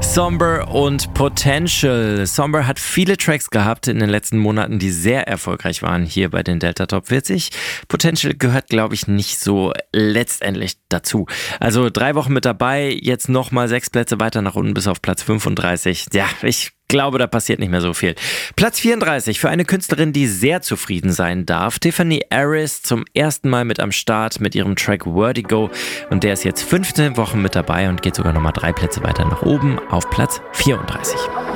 Somber und Potential. Somber hat viele Tracks gehabt in den letzten Monaten, die sehr erfolgreich waren hier bei den Delta Top 40. Potential gehört, glaube ich, nicht so letztendlich dazu. Also 3 Wochen mit dabei, jetzt nochmal 6 Plätze weiter nach unten bis auf Platz 35. Ja, ich glaube, da passiert nicht mehr so viel. Platz 34 für eine Künstlerin, die sehr zufrieden sein darf. Tiffany Aris zum ersten Mal mit am Start mit ihrem Track Vertigo. Und der ist jetzt 15 Wochen mit dabei und geht sogar nochmal 3 Plätze weiter nach oben auf Platz 34.